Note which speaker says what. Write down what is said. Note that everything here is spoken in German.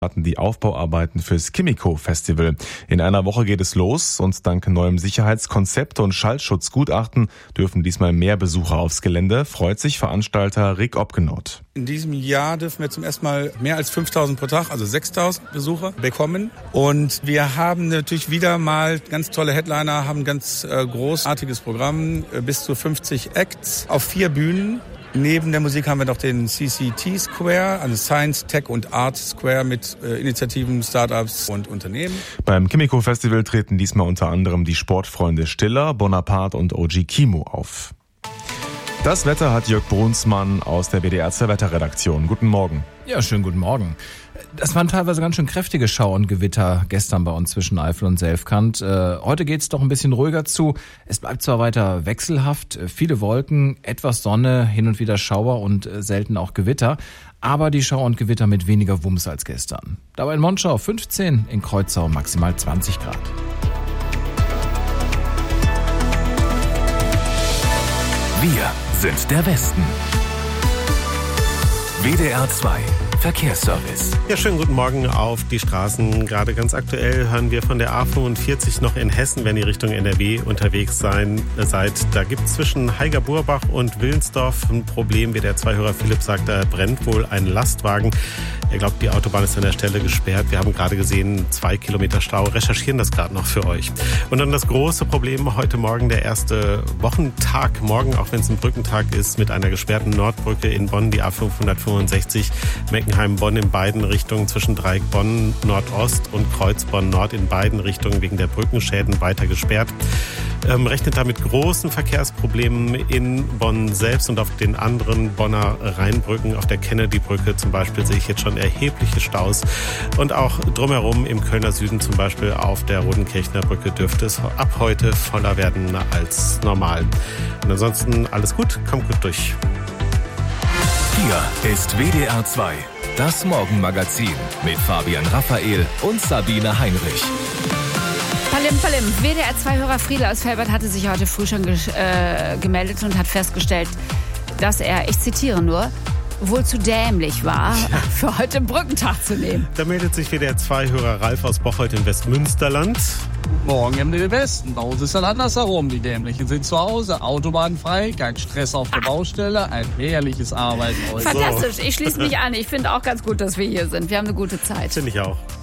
Speaker 1: starten die Aufbauarbeiten fürs Kimiko-Festival. In einer Woche geht es los und dank neuem Sicherheitskonzept und Schallschutzgutachten dürfen diesmal mehr Besucher aufs Gelände, freut sich Veranstalter Rick Opgenot.
Speaker 2: In diesem Jahr dürfen wir zum ersten Mal mehr als 5.000 pro Tag, also 6.000 Besucher bekommen. Und wir haben natürlich wieder mal ganz tolle Headliner, haben ein ganz großartiges Programm, bis zu 50 Acts auf 4 Bühnen. Neben der Musik haben wir noch den CCT Square, also Science, Tech und Art Square mit Initiativen, Startups und Unternehmen.
Speaker 1: Beim Kimiko Festival treten diesmal unter anderem die Sportfreunde Stiller, Bonaparte und OG Kimo auf. Das Wetter hat Jörg Brunsmann aus der WDR 2 Wetterredaktion. Guten Morgen.
Speaker 3: Ja, schönen guten Morgen. Das waren teilweise ganz schön kräftige Schauer und Gewitter gestern bei uns zwischen Eifel und Selfkant. Heute geht's doch ein bisschen ruhiger zu. Es bleibt zwar weiter wechselhaft, viele Wolken, etwas Sonne, hin und wieder Schauer und selten auch Gewitter. Aber die Schauer und Gewitter mit weniger Wumms als gestern. Dabei in Monschau 15, in Kreuzau maximal 20 Grad.
Speaker 4: Wir sind der Westen. WDR 2 Verkehrsservice.
Speaker 5: Ja, schönen guten Morgen auf die Straßen. Gerade ganz aktuell hören wir von der A45 noch in Hessen, wenn ihr Richtung NRW unterwegs seid. Da gibt es zwischen Heiger-Burbach und Willensdorf ein Problem. WDR 2-Hörer Philipp sagt, da brennt wohl ein Lastwagen. Er glaubt, die Autobahn ist an der Stelle gesperrt. Wir haben gerade gesehen, 2 Kilometer Stau. Recherchieren das gerade noch für euch. Und dann das große Problem heute Morgen, der erste Wochentag morgen, auch wenn es ein Brückentag ist, mit einer gesperrten Nordbrücke in Bonn, die A565, Meckenheim-Bonn in beiden Richtungen, zwischen Dreieck Bonn Nordost und Kreuz Bonn Nord in beiden Richtungen wegen der Brückenschäden weiter gesperrt. Rechnet damit großen Verkehrsproblemen in Bonn selbst und auf den anderen Bonner Rheinbrücken. Auf der Kennedy-Brücke zum Beispiel sehe ich jetzt schon erhebliche Staus. Und auch drumherum im Kölner Süden, zum Beispiel auf der Rodenkirchner Brücke, dürfte es ab heute voller werden als normal. Und ansonsten alles gut, kommt gut durch.
Speaker 4: Hier ist WDR 2, das Morgenmagazin mit Fabian Raphael und Sabine Heinrich.
Speaker 6: Palim, Palim. WDR 2-Hörer Friedel aus Felbert hatte sich heute früh schon gemeldet und hat festgestellt, dass er, ich zitiere nur, wohl zu dämlich war, für heute Brückentag zu nehmen.
Speaker 5: Da meldet sich WDR 2-Hörer Ralf aus Bocholt in Westmünsterland.
Speaker 7: Morgen im Westen. Bei uns ist dann andersherum. Die Dämlichen sind zu Hause, autobahnfrei, kein Stress auf der Baustelle, ein herrliches Arbeiten heute.
Speaker 6: Fantastisch, ich schließe mich an. Ich finde auch ganz gut, dass wir hier sind. Wir haben eine gute Zeit.
Speaker 5: Finde ich auch.